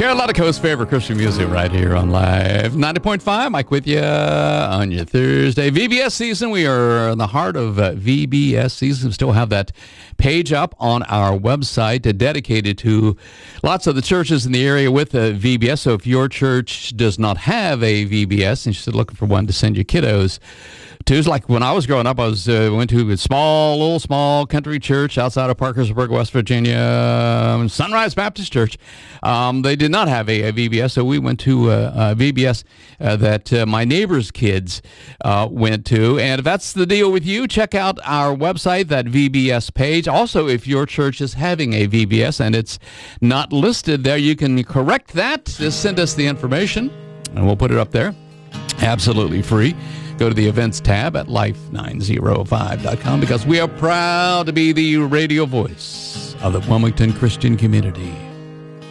Carolina Coast's favorite Christian music right here on Live 90.5. Mike with you on your Thursday. VBS season. We are in the heart of VBS season. We still have that page up on our website dedicated to lots of the churches in the area with a VBS. So if your church does not have a VBS and you're still looking for one to send your kiddos to, it's like when I was growing up, I went to a little small country church outside of Parkersburg, West Virginia, Sunrise Baptist Church. They did not have a VBS, so we went to a VBS that my neighbor's kids went to. And if that's the deal with you, check out our website, that VBS page. Also, if your church is having a VBS and it's not listed there, you can correct that. Just send us the information, and we'll put it up there. Absolutely free. Go to the events tab at life905.com because we are proud to be the radio voice of the Wilmington Christian community.